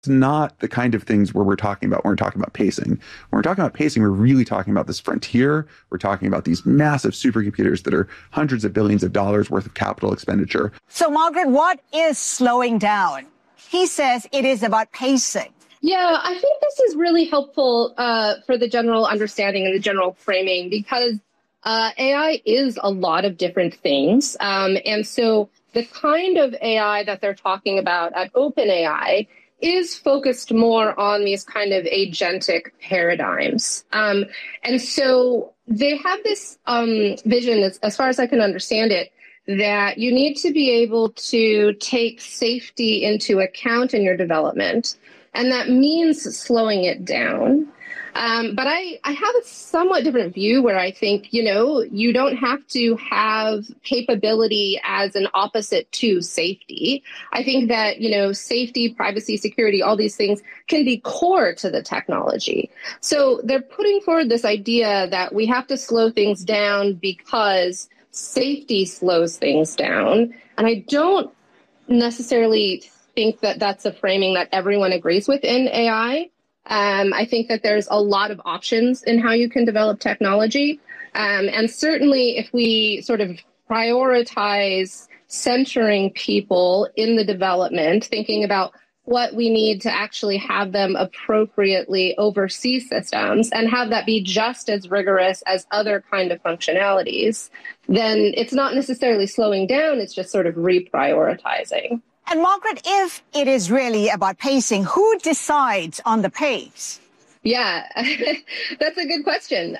It's not the kind of things where we're talking about when we're talking about pacing. When we're talking about pacing, we're really talking about this frontier. We're talking about these massive supercomputers that are hundreds of billions of dollars worth of capital expenditure. So, Margaret, what is slowing down? He says it is about pacing. Yeah, I think this is really helpful for the general understanding and the general framing, because AI is a lot of different things. And so the kind of AI that they're talking about at OpenAI is focused more on these kind of agentic paradigms. And so they have this vision, as far as I can understand it, that you need to be able to take safety into account in your development. And that means slowing it down. But I have a somewhat different view where I think, you don't have to have capability as an opposite to safety. I think that, safety, privacy, security, all these things can be core to the technology. So they're putting forward this idea that we have to slow things down because safety slows things down. And I don't necessarily think that that's a framing that everyone agrees with in AI. I think that there's a lot of options in how you can develop technology. And certainly if we sort of prioritize centering people in the development, thinking about what we need to actually have them appropriately oversee systems and have that be just as rigorous as other kind of functionalities, then it's not necessarily slowing down, it's just sort of reprioritizing. And Margaret, if it is really about pacing, who decides on the pace? Yeah, that's a good question.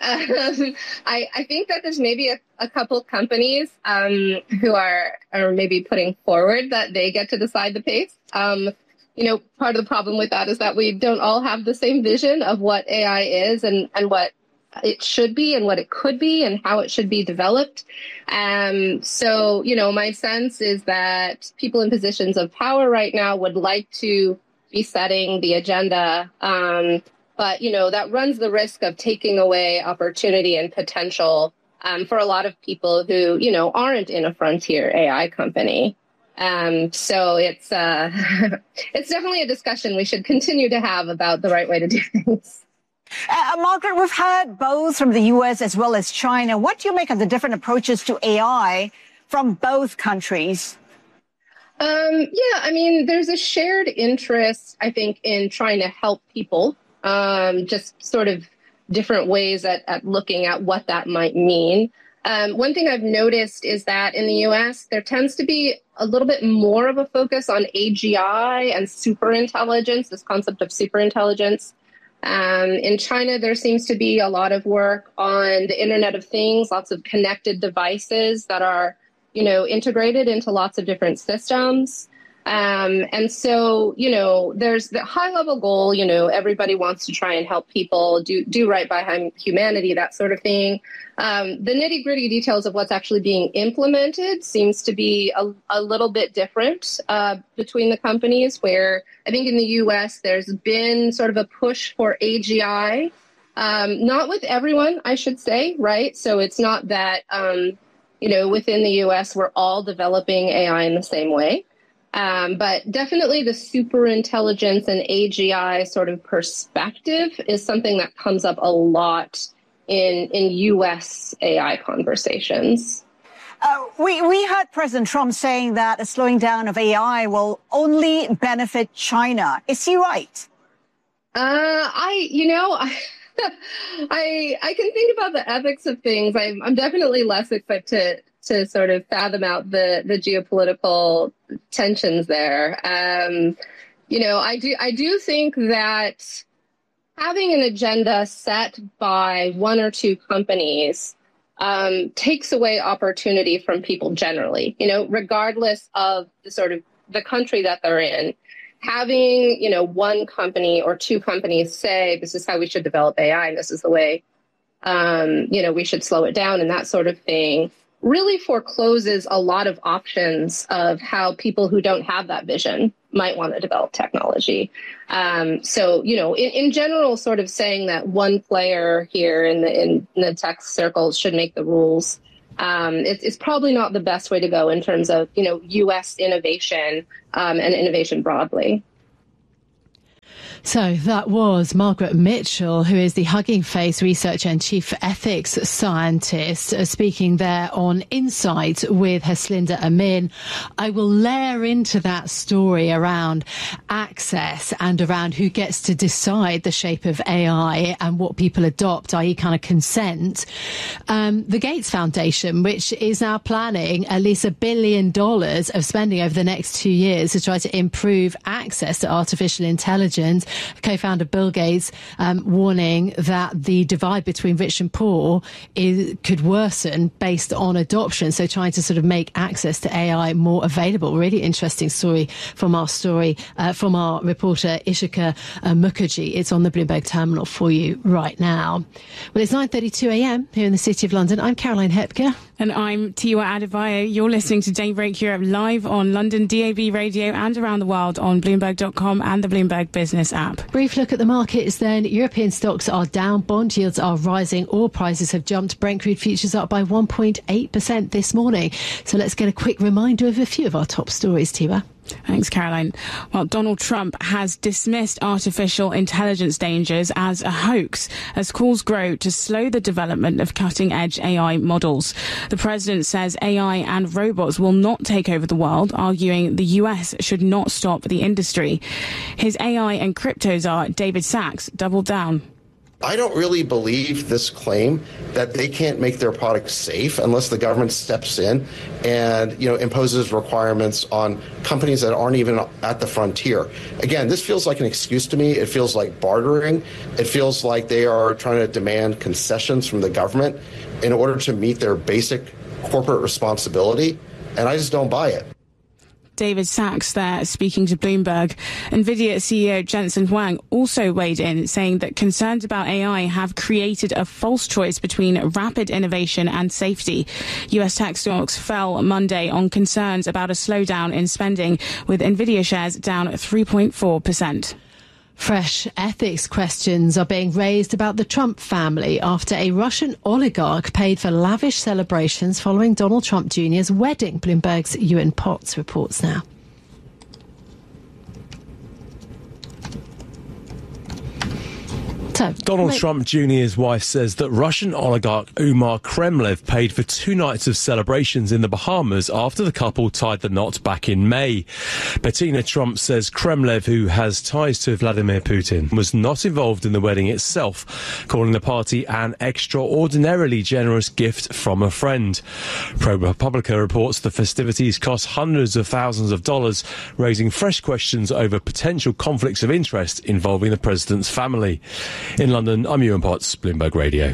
I think that there's maybe a couple companies who are maybe putting forward that they get to decide the pace. Part of the problem with that is that we don't all have the same vision of what AI is and what it should be and what it could be and how it should be developed. So, my sense is that people in positions of power right now would like to be setting the agenda. But, that runs the risk of taking away opportunity and potential for a lot of people who, aren't in a frontier AI company. So it's it's definitely a discussion we should continue to have about the right way to do things. Margaret, we've had both from the U.S. as well as China. What do you make of the different approaches to AI from both countries? There's a shared interest, I think, in trying to help people, just sort of different ways at looking at what that might mean. One thing I've noticed is that in the U.S., there tends to be a little bit more of a focus on AGI and superintelligence, this concept of superintelligence. In China, there seems to be a lot of work on the Internet of Things, lots of connected devices that are, integrated into lots of different systems. And so, there's the high level goal, everybody wants to try and help people do right by humanity, that sort of thing. The nitty gritty details of what's actually being implemented seems to be a little bit different between the companies, where I think in the US, there's been sort of a push for AGI, not with everyone, I should say, right? So it's not that, within the US, we're all developing AI in the same way. But definitely the superintelligence and AGI sort of perspective is something that comes up a lot in U.S. AI conversations. We heard President Trump saying that a slowing down of AI will only benefit China. Is he right? I can think about the ethics of things. I'm definitely less equipped to sort of fathom out the geopolitical tensions there. I do think that having an agenda set by one or two companies takes away opportunity from people generally, regardless of the country that they're in. Having, one company or two companies say, this is how we should develop AI and this is the way, we should slow it down and that sort of thing, really forecloses a lot of options of how people who don't have that vision might want to develop technology. So, in general, sort of saying that one player here in the tech circles should make the rules, it's probably not the best way to go in terms of, U.S. innovation and innovation broadly. So that was Margaret Mitchell, who is the Hugging Face researcher and chief ethics scientist, speaking there on Insight with Heslinda Amin. I will layer into that story around access and around who gets to decide the shape of AI and what people adopt, i.e. kind of consent. The Gates Foundation, which is now planning at least $1 billion of spending over the next 2 years to try to improve access to artificial intelligence. Co-founder Bill Gates warning that the divide between rich and poor could worsen based on adoption. So trying to sort of make access to AI more available. Really interesting story from our reporter Ishika Mukherjee. It's on the Bloomberg terminal for you right now. Well, it's 9:32 a.m. here in the City of London. I'm Caroline Hepker. And I'm Tiwa Adebayo. You're listening to Daybreak Europe live on London DAB radio and around the world on Bloomberg.com and the Bloomberg Business app. Brief look at the markets then. European stocks are down. Bond yields are rising. Oil prices have jumped. Brent crude futures up by 1.8% this morning. So let's get a quick reminder of a few of our top stories, Tiwa. Thanks, Caroline. Well, Donald Trump has dismissed artificial intelligence dangers as a hoax as calls grow to slow the development of cutting-edge AI models. The president says AI and robots will not take over the world, arguing the US should not stop the industry. His AI and crypto czar, David Sacks, doubled down. I don't really believe this claim that they can't make their products safe unless the government steps in and, imposes requirements on companies that aren't even at the frontier. Again, this feels like an excuse to me. It feels like bartering. It feels like they are trying to demand concessions from the government in order to meet their basic corporate responsibility. And I just don't buy it. David Sacks there speaking to Bloomberg. NVIDIA CEO Jensen Huang also weighed in, saying that concerns about AI have created a false choice between rapid innovation and safety. US tech stocks fell Monday on concerns about a slowdown in spending, with NVIDIA shares down 3.4%. Fresh ethics questions are being raised about the Trump family after a Russian oligarch paid for lavish celebrations following Donald Trump Jr.'s wedding. Bloomberg's Ewan Potts reports now. Donald Trump Jr.'s wife says that Russian oligarch Umar Kremlev paid for 2 nights of celebrations in the Bahamas after the couple tied the knot back in May. Bettina Trump says Kremlev, who has ties to Vladimir Putin, was not involved in the wedding itself, calling the party an extraordinarily generous gift from a friend. ProPublica reports the festivities cost hundreds of thousands of dollars, raising fresh questions over potential conflicts of interest involving the president's family. In London, I'm Ewan Potts, Bloomberg Radio.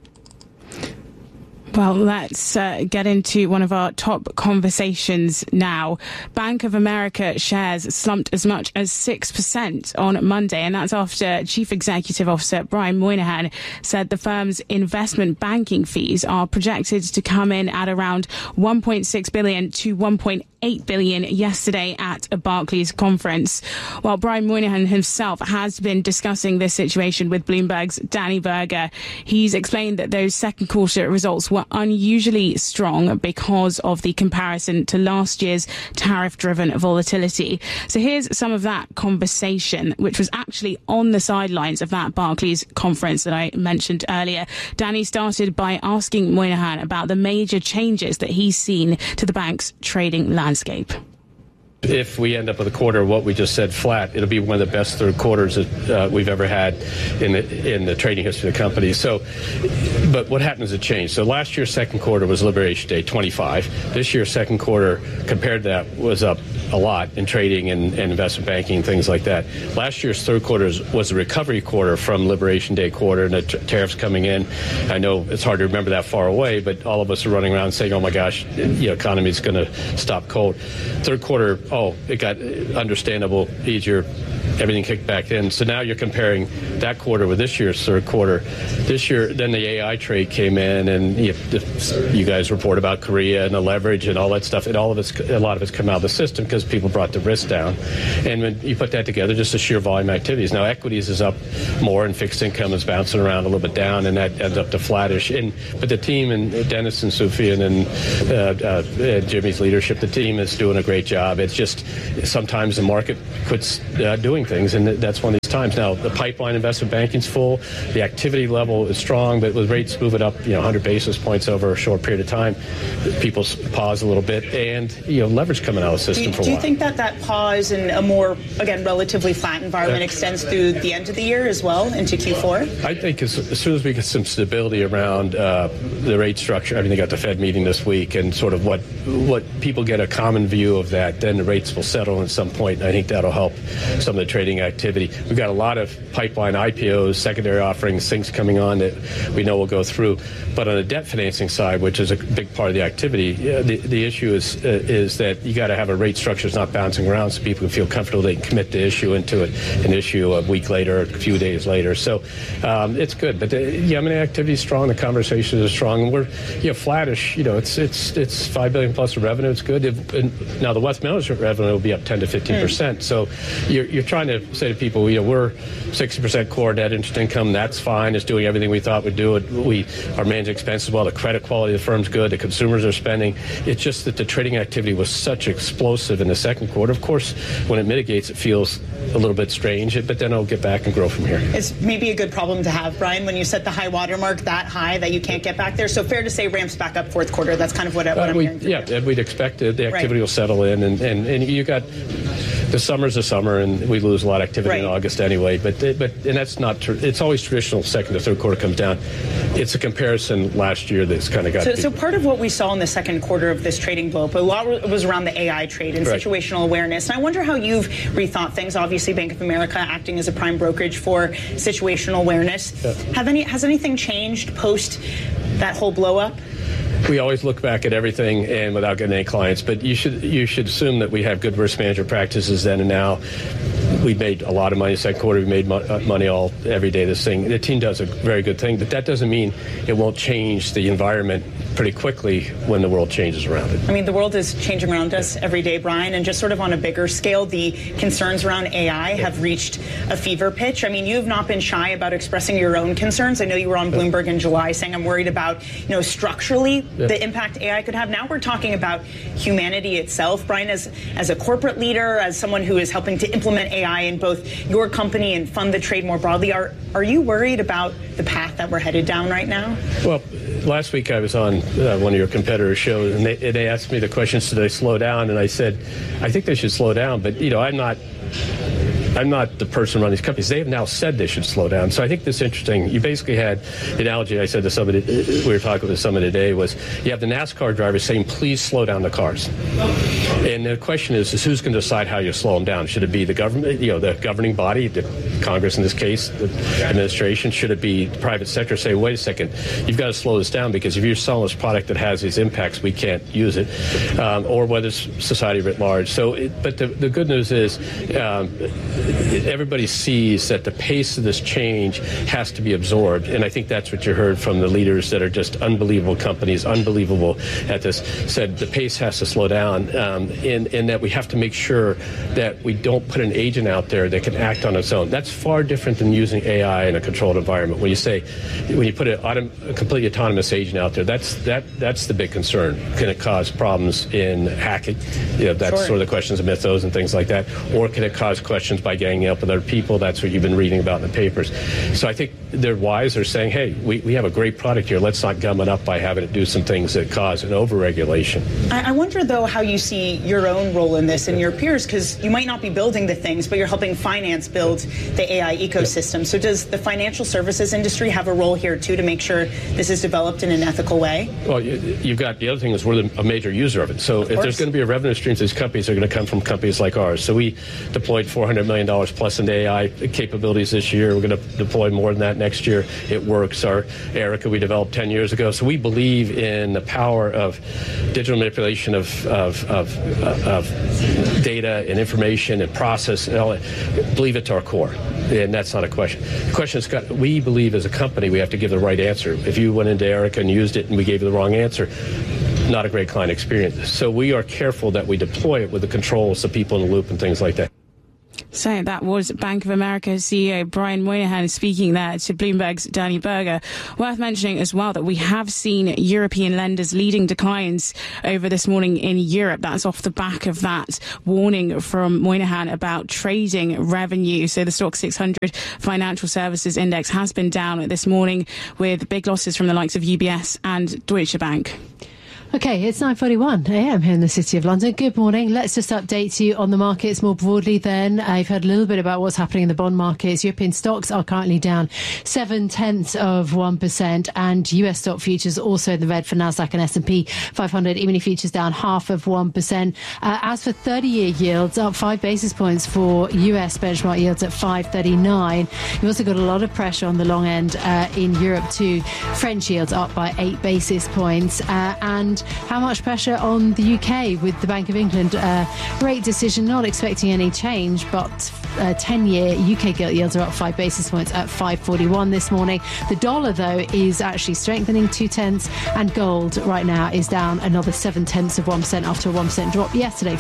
Well, let's get into one of our top conversations now. Bank of America shares slumped as much as 6% on Monday, and that's after Chief Executive Officer Brian Moynihan said the firm's investment banking fees are projected to come in at around $1.6 billion to $1.8 billion yesterday at a Barclays conference. While Brian Moynihan himself has been discussing this situation with Bloomberg's Danny Berger, he's explained that those second quarter results were unusually strong because of the comparison to last year's tariff-driven volatility. So here's some of that conversation, which was actually on the sidelines of that Barclays conference that I mentioned earlier. Danny started by asking Moynihan about the major changes that he's seen to the bank's trading landscape. If we end up with a quarter of what we just said flat, it'll be one of the best third quarters that we've ever had in the trading history of the company. So, but what happens to change? So last year's second quarter was Liberation Day 25. This year's second quarter compared to that was up a lot in trading and investment banking and things like that. Last year's third quarter was a recovery quarter from Liberation Day quarter and the tariffs coming in. I know it's hard to remember that far away, but all of us are running around saying, oh my gosh, the economy is going to stop cold. Third quarter, it got understandable, easier, everything kicked back in. So now you're comparing that quarter with this year's third quarter. This year, then the AI trade came in, and you guys report about Korea and the leverage and all that stuff, and a lot of it's come out of the system because people brought the risk down. And when you put that together, just the sheer volume activities. Now equities is up more, and fixed income is bouncing around a little bit down, and that ends up to flattish. But the team, and Dennis and Sufyan and Jimmy's leadership, the team is doing a great job. It's just sometimes the market quits doing things, and that's one of these times. Now, the pipeline investment banking's full. The activity level is strong, but with rates moving up, 100 basis points over a short period of time, people pause a little bit, and, leverage coming out of the system for a while. Do you think that pause in a more, again, relatively flat environment extends through the end of the year as well, into Q4? I think as soon as we get some stability around the rate structure, they got the Fed meeting this week, and sort of what people get a common view of that, then the rates will settle at some point, and I think that'll help some of the trading activity. We've got a lot of pipeline IPOs, secondary offerings, things coming on that we know will go through. But on the debt financing side, which is a big part of the activity, the issue is that you got to have a rate structure that's not bouncing around, so people can feel comfortable they can commit to issue into an issue a week later, a few days later. So it's good. But the M&A activity is strong. The conversations are strong. And we're flattish. It's $5 billion plus of revenue. It's good. Now the wealth management revenue will be up 10 to 15%. So you're trying to say to people, we're 60% core net interest income. That's fine. It's doing everything we thought we'd do. We are managing expenses well. The credit quality of the firm's good. The consumers are spending. It's just that the trading activity was such explosive in the second quarter. Of course, when it mitigates, it feels a little bit strange, but then it'll get back and grow from here. It's maybe a good problem to have, Brian, when you set the high water mark that high that you can't get back there. So fair to say ramps back up fourth quarter. That's kind of what I'm hearing. Yeah, we'd expect it. The activity will settle in, and you got the summer's a summer, and we lose a lot of activity in August anyway. But that's not true. It's always traditional. Second to third quarter comes down. It's a comparison last year that's kind of got. So part of what we saw in the second quarter of this trading blow up, a lot was around the AI trade and situational awareness. And I wonder how you've rethought things. Obviously, Bank of America acting as a prime brokerage for situational awareness. Yeah. Has anything changed post that whole blow up? We always look back at everything and without getting any clients, but you should assume that we have good risk management practices then and now. We made a lot of money second quarter. We made money every day. This thing, the team does a very good thing, but that doesn't mean it won't change the environment pretty quickly when the world changes around it. The world is changing around us every day, Brian, and just sort of on a bigger scale, the concerns around AI have reached a fever pitch. You have not been shy about expressing your own concerns. I know you were on Bloomberg in July saying, I'm worried about, structurally the impact AI could have. Now we're talking about humanity itself. Brian, as a corporate leader, as someone who is helping to implement AI in both your company and fund the trade more broadly, are you worried about the path that we're headed down right now? Well, last week I was on one of your competitors' shows, and they asked me the question, should they slow down? And I said, I think they should slow down, but I'm not the person running these companies. They have now said they should slow down. So I think this is interesting. You basically had the analogy I said to somebody, we were talking with somebody today, was you have the NASCAR drivers saying, please slow down the cars. And the question is who's going to decide how you slow them down? Should it be the government, the governing body, the Congress in this case, the administration? Should it be the private sector say, wait a second, you've got to slow this down because if you're selling this product that has these impacts, we can't use it, or whether it's society writ large. But the good news is everybody sees that the pace of this change has to be absorbed, and I think that's what you heard from the leaders that are just unbelievable companies, unbelievable at this, said the pace has to slow down, and that we have to make sure that we don't put an agent out there that can act on its own. That's far different than using AI in a controlled environment. When you put a completely autonomous agent out there, that's the big concern. Can it cause problems in hacking? That's sort of the questions of mythos and things like that. Or can it cause questions by ganging up with other people? That's what you've been reading about in the papers. So I think they're wise. They're saying, hey, we have a great product here. Let's not gum it up by having it do some things that cause an overregulation. I wonder, though, how you see your own role in this and your peers, because you might not be building the things, but you're helping finance build the AI ecosystem. So does the financial services industry have a role here, too, to make sure this is developed in an ethical way? Well, you've got the other thing is we're a major user of it. So if there's going to be a revenue stream to these companies, they're going to come from companies like ours. So we deployed $400 million plus into AI capabilities this year. We're going to deploy more than that next year. It works. Our Erica we developed 10 years ago. So we believe in the power of digital manipulation of data and information and process. Believe it to our core. And that's not a question. The question is, we believe as a company we have to give the right answer. If you went into Erica and used it and we gave you the wrong answer, not a great client experience. So we are careful that we deploy it with the controls, the people in the loop and things like that. So that was Bank of America CEO Brian Moynihan speaking there to Bloomberg's Danny Berger. Worth mentioning as well that we have seen European lenders leading declines over this morning in Europe. That's off the back of that warning from Moynihan about trading revenue. So the Stoxx 600 Financial Services Index has been down this morning with big losses from the likes of UBS and Deutsche Bank. Okay, it's 9:41 a.m. here in the City of London. Good morning. Let's just update you on the markets more broadly then. I've heard a little bit about what's happening in the bond markets. European stocks are currently down 0.7%, and US stock futures also in the red for Nasdaq and S&P 500. E-mini futures down 0.5%. As for 30-year yields, up 5 basis points for US benchmark yields at 5.39. You've also got a lot of pressure on the long end in Europe too. French yields up by 8 basis points. And how much pressure on the UK with the Bank of England rate decision, not expecting any change, but 10-year UK gilt yields are up 5 basis points at 5.41 this morning. The dollar, though, is actually strengthening 0.2, and gold right now is down another 0.7% after a 1% drop yesterday,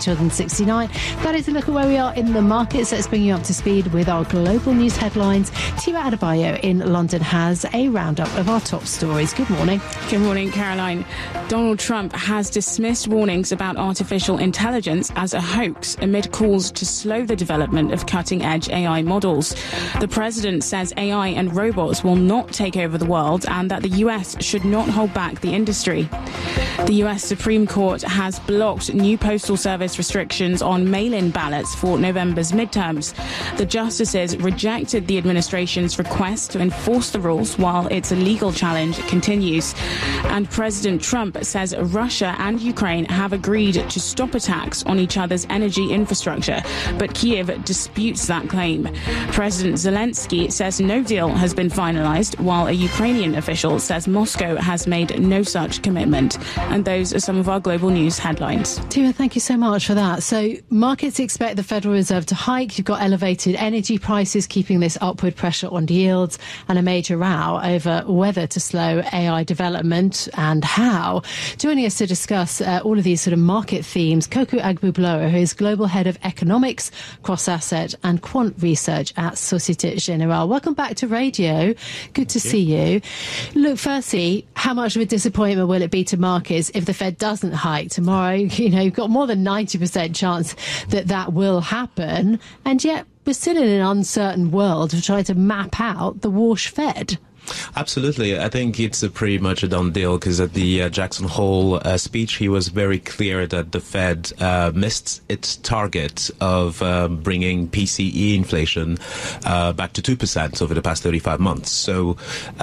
4,269. That is a look at where we are in the markets. Let's bring you up to speed with our global news headlines. Tima Adebayo in London has a roundup of our top stories. Good morning. Good morning, Caroline. Donald Trump has dismissed warnings about artificial intelligence as a hoax amid calls to slow the development of cutting-edge AI models. The president says AI and robots will not take over the world and that the US should not hold back the industry. The US Supreme Court has blocked new postal service restrictions on mail-in ballots for November's midterms. The justices rejected the administration's request to enforce the rules while its legal challenge continues. And President Trump says Russia and Ukraine have agreed to stop attacks on each other's energy infrastructure, but Kyiv disputes that claim. President Zelensky says no deal has been finalized, while a Ukrainian official says Moscow has made no such commitment. And those are some of our global news headlines. Tima, thank you so much for that. So markets expect the Federal Reserve to hike. You've got elevated energy prices keeping this upward pressure on yields, and a major row over whether to slow AI development and how. Joining us to discuss all of these sort of market themes, Coco Agboogblower, who is Global Head of Economics, Cross-Asset and Quant Research at Societe Generale. Welcome back to radio. Good to see you. Look, firstly, how much of a disappointment will it be to markets if the Fed doesn't hike tomorrow? You know, you've got more than 90% chance that that will happen, and yet we're still in an uncertain world to try to map out the wash Fed. Absolutely. I think it's pretty much a done deal because at the Jackson Hole speech, he was very clear that the Fed missed its target of bringing PCE inflation back to 2% over the past 35 months. So,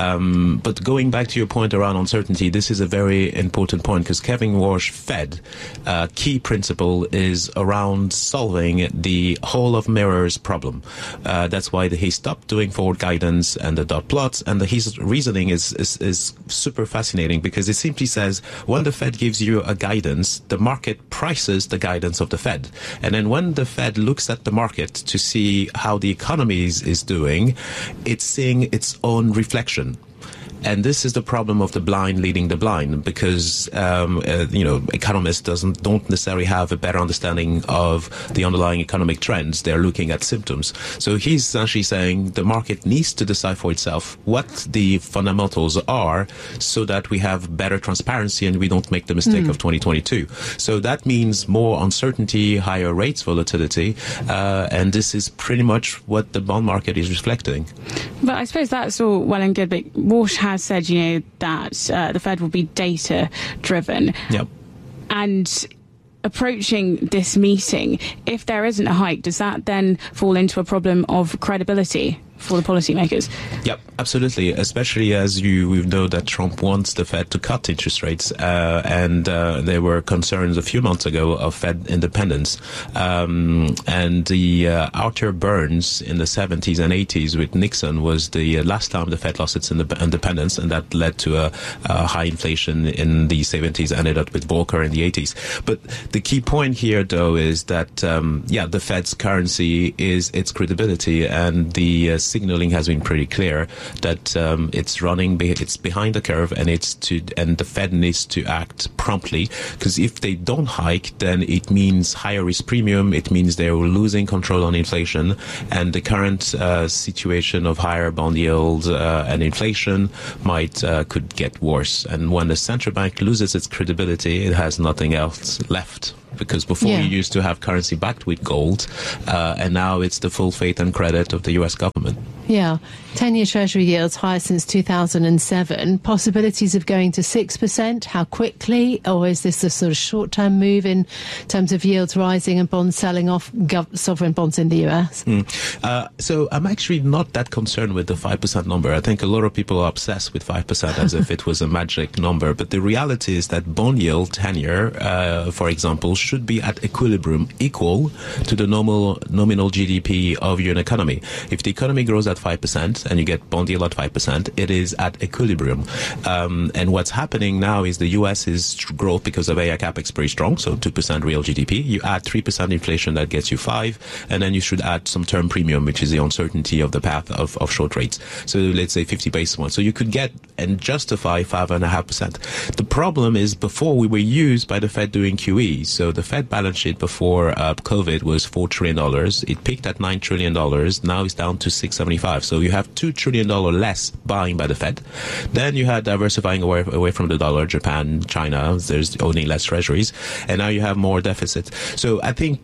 but going back to your point around uncertainty, this is a very important point because Kevin Warsh Fed key principle is around solving the Hall of Mirrors problem. That's why he stopped doing forward guidance and the dot plots, and his reasoning is super fascinating because it simply says when the Fed gives you a guidance, the market prices the guidance of the Fed. And then when the Fed looks at the market to see how the economy is doing, it's seeing its own reflection. And this is the problem of the blind leading the blind, because economists don't necessarily have a better understanding of the underlying economic trends. They're looking at symptoms. So he's essentially saying the market needs to decide for itself what the fundamentals are, so that we have better transparency and we don't make the mistake of 2022. So that means more uncertainty, higher rates volatility, and this is pretty much what the bond market is reflecting. But I suppose that's all well and good, but Walsh has said, that the Fed will be data-driven. Yep. And approaching this meeting, if there isn't a hike, does that then fall into a problem of credibility for the policymakers? Yep, absolutely. Especially as we know that Trump wants the Fed to cut interest rates, and there were concerns a few months ago of Fed independence. And the Arthur Burns in the 70s and 80s with Nixon was the last time the Fed lost its independence, and that led to a high inflation in the 70s, ended up with Volcker in the 80s. But the key point here, though, is that, the Fed's currency is its credibility, and the signaling has been pretty clear that it's behind the curve, and the Fed needs to act promptly, because if they don't hike, then it means higher risk premium. It means they're losing control on inflation, and the current situation of higher bond yields and inflation could get worse. And when the central bank loses its credibility, it has nothing else left. Because before you used to have currency backed with gold, and now it's the full faith and credit of the U.S. government. Yeah. 10-year Treasury yields higher since 2007. Possibilities of going to 6%. How quickly? Or is this a sort of short-term move in terms of yields rising and bonds selling off sovereign bonds in the U.S.? So I'm actually not that concerned with the 5% number. I think a lot of people are obsessed with 5% as if it was a magic number. But the reality is that bond yield 10-year, for example, should be at equilibrium, equal to the nominal GDP of your economy. If the economy grows at 5% and you get bond yield at 5%, it is at equilibrium. And what's happening now is the US's growth because of AI capex very strong, so 2% real GDP. You add 3% inflation, that gets you 5%, and then you should add some term premium, which is the uncertainty of the path of short rates. So let's say 50 basis points. So you could get and justify 5.5%. The problem is before we were used by the Fed doing QE. So the Fed balance sheet before COVID was $4 trillion. It peaked at $9 trillion. Now it's down to $675. So you have $2 trillion less buying by the Fed. Then you had diversifying away from the dollar, Japan, China. There's owning less treasuries. And now you have more deficit. So I think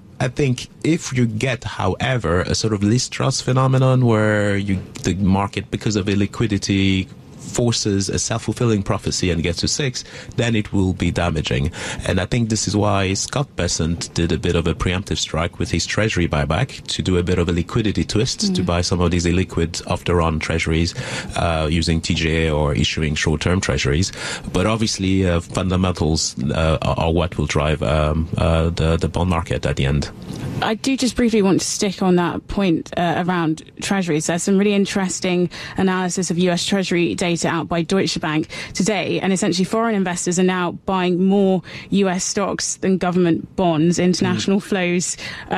if you get, however, a sort of Liz Truss phenomenon where the market, because of illiquidity, forces a self-fulfilling prophecy and gets to 6, then it will be damaging. And I think this is why Scott Bessent did a bit of a preemptive strike with his treasury buyback to do a bit of a liquidity twist to buy some of these illiquid off-the-run treasuries using TGA or issuing short-term treasuries. But obviously fundamentals are what will drive the bond market at the end. I do just briefly want to stick on that point around treasuries. There's some really interesting analysis of US Treasury data out by Deutsche Bank today, and essentially foreign investors are now buying more US stocks than government bonds. International flows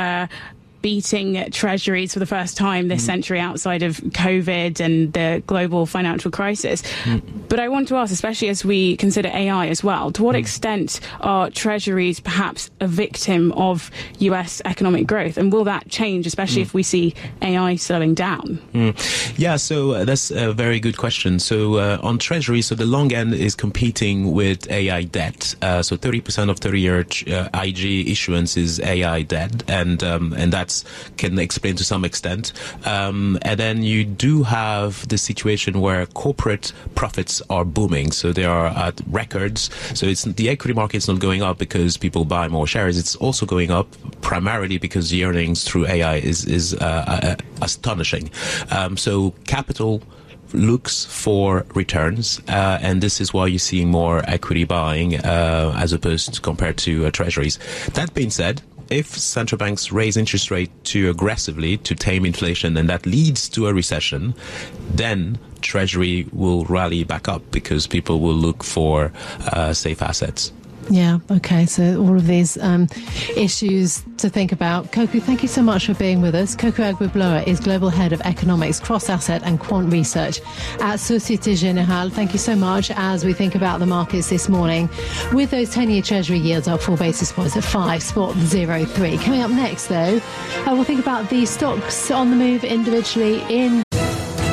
beating treasuries for the first time this century outside of COVID and the global financial crisis. But I want to ask, especially as we consider AI as well, to what extent are treasuries perhaps a victim of US economic growth? And will that change, especially if we see AI slowing down? Yeah, so that's a very good question. So on treasuries, so the long end is competing with AI debt. So 30% of 30-year IG issuance is AI debt, and that can explain to some extent. And then you do have the situation where corporate profits are booming. So they are at records. So it's the equity market's not going up because people buy more shares. It's also going up primarily because the earnings through AI is astonishing. So capital looks for returns, and this is why you're seeing more equity buying as opposed to compared to treasuries. That being said, if central banks raise interest rate too aggressively to tame inflation and that leads to a recession, then Treasury will rally back up because people will look for safe assets. Yeah, okay, so all of these issues to think about. Coco, thank you so much for being with us. Coco Agbibloa is Global Head of Economics, Cross-Asset and Quant Research at Societe Generale. Thank you so much as we think about the markets this morning. With those 10-year Treasury yields up 4 basis points at 5.03. Coming up next, though, we'll think about the stocks on the move individually in